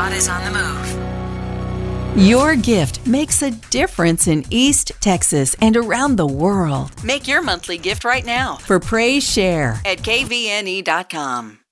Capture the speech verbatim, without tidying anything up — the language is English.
God is on the move. Your gift makes a difference in East Texas and around the world. Make your monthly gift right now for Praise Share at K V N E dot com.